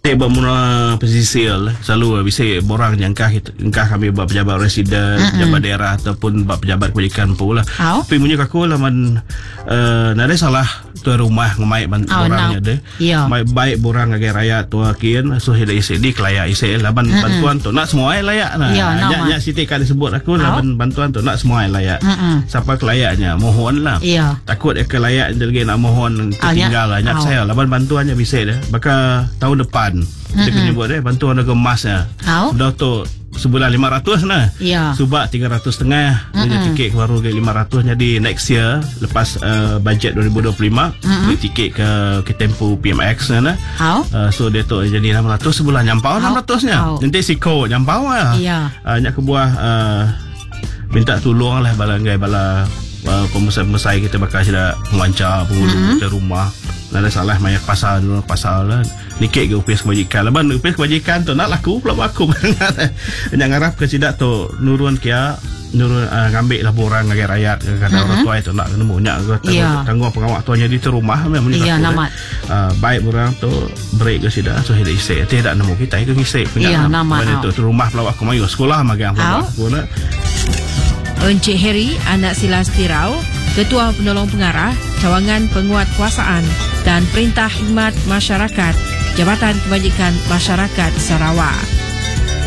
bermula pesisir selalu bisa borang jangkah kami buat pejabat residen, pejabat daerah ataupun buat pejabat kebajikan pula. Tapi punya aku lah man nada salah tuan rumah ngemai borangnya deh. Baik borang agai rakyat tua kian so hida isi di kelaya isi laban bantuan tu nak semua layak nah. Nya siti kan disebut aku laban bantuan tu nak semua layak. Siapa kelayaknya mohon lah. Takut kelayak jadi nak mohon tertinggal lah. Nyak saya laban bantuannya bisa deh. Bakal tahun depan dia kena buat bantuan harga emasnya. Sudah tu sebulan 500 nah. Subak 300 setengah. Dia tiket baru ke 500 jadi next year lepas bajet 2025 dia tiket ke tempo PMX nah. So dia tu jadi 600 sebulan nyampau 600 nya. Nanti siko nyampau lah. Nyak kebuah minta tolong lah bala pemusai kita bakal sudah mewancar penghulu kita rumah. Ada salah banyak pasal lah nikik ke UPS kebajikan laban UPS kebajikan tu nak laku pula aku yang ngarap ke sidak tu nurun ngambil lah borang agai rakyat kata orang tua itu nak nemu nyak tanggung pengawak tuanya di rumah memang baik borang tu break ke sidak so hidup isi tidak nemu kita itu ngisi punya itu rumah pelawak aku mayu sekolah magang pelawak aku nak Encik Heri Anak Silastirau, Ketua Penolong Pengarah, Cawangan Penguatkuasaan dan Perintah Khidmat Masyarakat, Jabatan Kebajikan Masyarakat Sarawak.